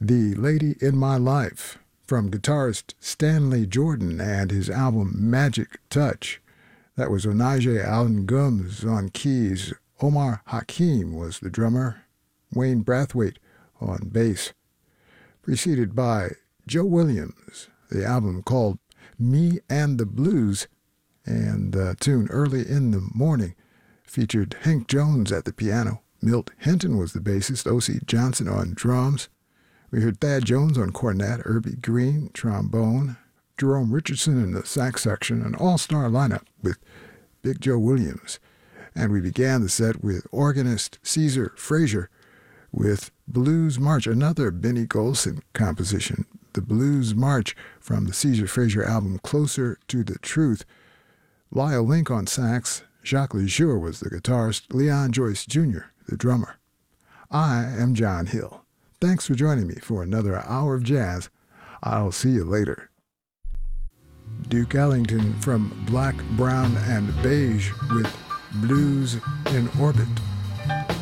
The Lady in My Life from guitarist Stanley Jordan and his album Magic Touch. That was Onaje Allen Gumbs on keys. Omar Hakim was the drummer. Wayne Brathwaite on bass. Preceded by Joe Williams, the album called Me and the Blues, and the tune Early in the Morning featured Hank Jones at the piano. Milt Hinton was the bassist, O.C. Johnson on drums. We heard Thad Jones on cornet, Irby Green, trombone, Jerome Richardson in the sax section, an all-star lineup with Big Joe Williams. And we began the set with organist Caesar Frazier with Blues March, another Benny Golson composition, the Blues March from the Caesar Frazier album Closer to the Truth. Lyle Link on sax, Jacques Lejour was the guitarist, Leon Joyce Jr., the drummer. I am John Hill. Thanks for joining me for another hour of jazz. I'll see you later. Duke Ellington from Black, Brown, and Beige with Blues in Orbit.